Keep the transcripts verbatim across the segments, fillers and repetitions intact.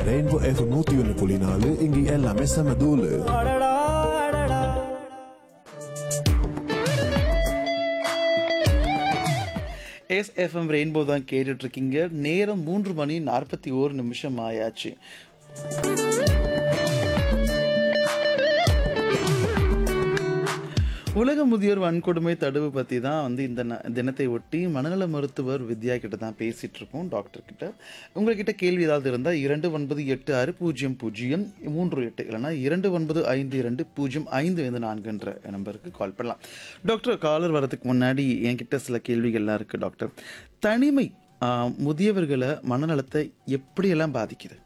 Rainbow F நூத்தி ஒன்னு புள்ளி நாலு இங்க எல்லாமே செம தூளு. எஸ்எஃப்எம் ரெயின்போ தான் கேட்டுட்டு இருக்கீங்க. நேரம் மூன்று மணி நாற்பத்தி ஓரு நிமிஷம் ஆயாச்சு. உலக முதியோர் வன்கொடுமை தடுப்பு பற்றி தான் வந்து இந்த தினத்தை ஒட்டி மனநல மருத்துவர் வித்யா கிட்ட தான் பேசிகிட்டு இருக்கோம், டாக்டர் கிட்ட. உங்கள்கிட்ட கேள்வி ஏதாவது இருந்தால் இரண்டு ஒன்பது எட்டு ஆறு பூஜ்ஜியம் பூஜ்ஜியம் மூன்று எட்டு இல்லைனா இரண்டு ஒன்பது ஐந்து இரண்டு பூஜ்ஜியம் ஐந்து ஐந்து நான்குன்ற நம்பருக்கு கால் பண்ணலாம். டாக்டர், காலர் வரதுக்கு முன்னாடி என்கிட்ட சில கேள்விகள்லாம் இருக்குது டாக்டர். தனிமை முதியவர்களை மனநலத்தை எப்படியெல்லாம் பாதிக்குது?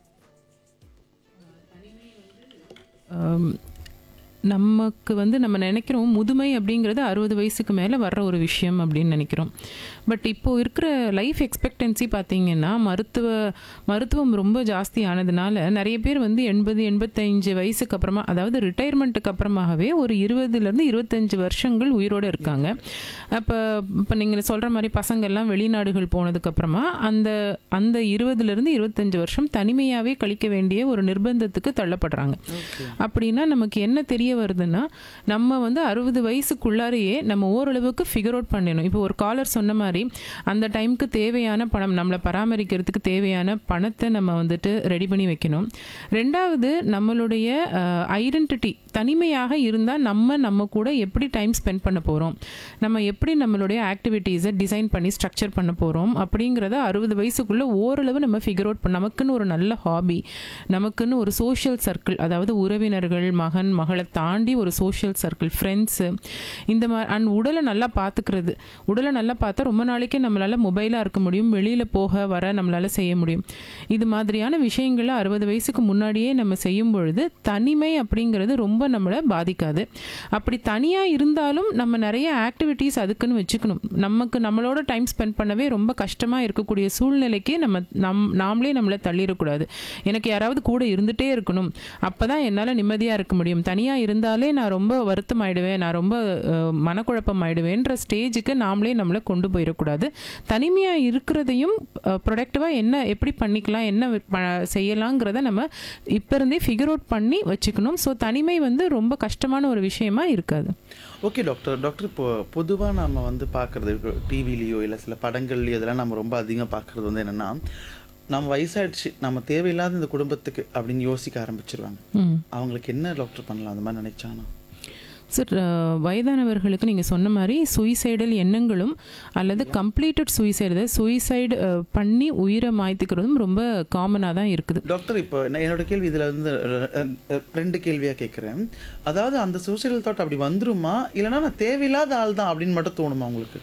நமக்கு வந்து நம்ம நினைக்கிறோம் முதுமை அப்படிங்கிறது அறுபது வயசுக்கு மேலே வர்ற ஒரு விஷயம் அப்படின்னு நினைக்கிறோம். பட் இப்போது இருக்கிற லைஃப் எக்ஸ்பெக்டன்சி பார்த்திங்கன்னா மருத்துவ மருத்துவம் ரொம்ப ஜாஸ்தி ஆனதுனால நிறைய பேர் வந்து எண்பது எண்பத்தஞ்சு வயசுக்கு அப்புறமா, அதாவது ரிட்டையர்மெண்ட்டுக்கு அப்புறமாகவே ஒரு இருபதுலேருந்து இருபத்தஞ்சி வருஷங்கள் உயிரோடு இருக்காங்க. அப்போ இப்போ நீங்கள் சொல்கிற மாதிரி பசங்கள்லாம் வெளிநாடுகள் போனதுக்கப்புறமா அந்த அந்த இருபதுலேருந்து இருபத்தஞ்சி வருஷம் தனிமையாகவே கழிக்க வேண்டிய ஒரு நிர்பந்தத்துக்கு தள்ளப்படுறாங்க. அப்படின்னா நமக்கு என்ன தெரிய வருதுன்னா, நம்ம வந்து அறுபது வயசுக்குள்ளாரையே நம்ம ஓரளவுக்கு ஃபிகர் அவுட் பண்ணணும். இப்போ ஒரு காலர் சொன்ன மாதிரி அந்த டைமுக்கு தேவையான பணம், நம்மளை பராமரிக்கிறதுக்கு தேவையான பணத்தை நம்ம வந்துட்டு ரெடி பண்ணி வைக்கணும். ரெண்டாவது, நம்மளுடைய ஐடென்டிட்டி தனிமையாக இருந்தால் நம்ம நம்ம கூட எப்படி டைம் ஸ்பெண்ட் பண்ண போகிறோம், நம்ம எப்படி நம்மளுடைய ஆக்டிவிட்டீஸை டிசைன் பண்ணி ஸ்ட்ரக்சர் பண்ண போகிறோம் அப்படிங்கிறத அறுபது வயசுக்குள்ளே ஓரளவு நம்ம ஃபிகர் அவுட் பண்ண, நமக்குன்னு ஒரு நல்ல ஹாபி, நமக்குன்னு ஒரு சோஷியல் சர்க்கிள், அதாவது உறவினர்கள், மகன் மகளை தாண்டி ஒரு சோஷியல் சர்க்கிள், ஃப்ரெண்ட்ஸு, இந்த மாதிரி அண்ட் உடலை நல்லா பார்த்துக்கிறது. உடலை நல்லா பார்த்தா ரொம்ப நாளைக்கு நம்மளால் மொபைலாக இருக்க முடியும், வெளியில் போக வர நம்மளால் செய்ய முடியும். இது மாதிரியான விஷயங்களை அறுபது வயசுக்கு முன்னாடியே நம்ம செய்யும் பொழுது தனிமை அப்படிங்கிறது ரொம்ப நம்மளை பாதிக்காது. அப்படி தனியாக இருந்தாலும் நம்ம நிறைய ஆக்டிவிட்டீஸ் அதுக்குன்னு வச்சுக்கணும். நமக்கு நம்மளோட டைம் ஸ்பெண்ட் பண்ணவே ரொம்ப கஷ்டமாக இருக்கக்கூடிய சூழ்நிலைக்கு நம்ம நம் நாமளே நம்மளை தள்ளிடக்கூடாது. எனக்கு யாராவது கூட இருந்துகிட்டே இருக்கணும், அப்போ தான் என்னால் நிம்மதியாக இருக்க முடியும், தனியாக இருந்தாலே நான் ரொம்ப வருத்தம் ஆயிடுவேன், நான் ரொம்ப மனக்குழப்பம் ஆயிடுவேன்ற ஸ்டேஜுக்கு நாமளே நம்மளை கொண்டு போயிடக்கூடாது. தனிமையாக இருக்கிறதையும் ப்ரொடக்டிவாக என்ன எப்படி பண்ணிக்கலாம், என்ன செய்யலாங்கிறத நம்ம இப்போ இருந்தே ஃபிகர் அவுட் பண்ணி வச்சுக்கணும். ஸோ தனிமை வந்து ரொம்ப கஷ்டமான ஒரு விஷயமா இருக்காது. Okay doctor. டாக்டர், இப்போ பொதுவாக நம்ம வந்து பார்க்குறது டிவிலேயோ இல்லை சில படங்கள்லையோ இதெல்லாம் நம்ம ரொம்ப அதிகம் பார்க்குறது வந்து என்னென்னா, நம்ம வயசாயிடுச்சு, நம்ம தேவையில்லாத இந்த குடும்பத்துக்கு அப்படின்னு யோசிக்க ஆரம்பிச்சிருவாங்க. அவங்களுக்கு என்ன டாக்டர் பண்ணலாம் அந்த மாதிரி நினைச்சானா? சார், வயதானவர்களுக்கு நீங்கள் சொன்ன மாதிரி சூசைடல் எண்ணங்களும் அல்லது கம்ப்ளீட்டட் சூசைடு சூசைடு பண்ணி உயிரை மாய்த்துக்கிறதும் ரொம்ப காமனாக தான் இருக்குது. டாக்டர், இப்போ என்னோட கேள்வி இதில் வந்து ரெண்டு கேள்வியாக கேட்குறேன். அதாவது அந்த சூசைடல் தாட் அப்படி வந்துருமா, இல்லைனா நான் தேவையில்லாத ஆள் தான் அப்படின்னு மட்டும் தோணுமா உங்களுக்கு?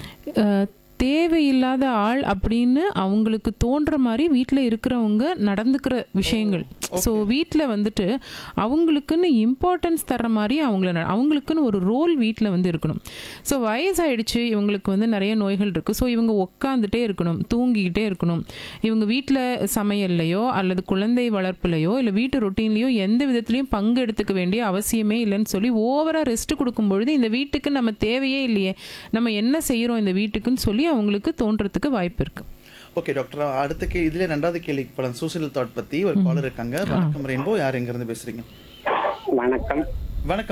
தேவையில்லாத ஆள் அப்படின்னு அவங்களுக்கு தோன்ற மாதிரி வீட்டில் இருக்கிறவங்க நடந்துக்கிற விஷயங்கள். ஸோ வீட்டில் வந்துட்டு அவங்களுக்குன்னு இம்பார்ட்டன்ஸ் தர்ற மாதிரி அவங்கள அவங்களுக்குன்னு ஒரு ரோல் வீட்டில் வந்து இருக்கணும். ஸோ வயசாயிடுச்சு, இவங்களுக்கு வந்து நிறைய நோய்கள் இருக்குது, ஸோ இவங்க உட்காந்துட்டே இருக்கணும், தூங்கிக்கிட்டே இருக்கணும், இவங்க வீட்டில் சமையல்லையோ அல்லது குழந்தை வளர்ப்புலையோ இல்லை வீட்டு ரொட்டீன்லையோ எந்த விதத்துலையும் பங்கு எடுத்துக்க வேண்டிய அவசியமே இல்லைன்னு சொல்லி ஓவராக ரெஸ்ட் கொடுக்கும்பொழுது இந்த வீட்டுக்கு நம்ம தேவையே இல்லையே, நம்ம என்ன செய்கிறோம் இந்த வீட்டுக்குன்னு சொல்லி அவங்களுக்கு தோன்றதுக்கு வாய்ப்பு இருக்கு. ஓகே டாக்டர், அடுத்த கே இதுல ரெண்டாவது கேள்வி படம் சோஷியல் தாட் பத்தி ஒரு காலர் இருக்காங்க. வணக்கம் ரெயின்போ, யார் எங்க இருந்து பேசுறீங்க? வணக்கம். வணக்கம்.